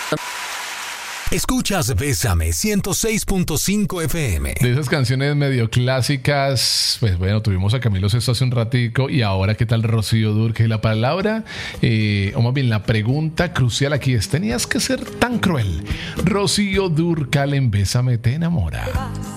Escuchas Bésame 106.5 FM. De esas canciones medio clásicas, pues bueno, tuvimos a Camilo Sesto hace un ratico y ahora ¿qué tal Rocío Dúrcal? La palabra, o más bien la pregunta crucial aquí es, ¿tenías que ser tan cruel? Rocío Dúrcal en Bésame te enamora.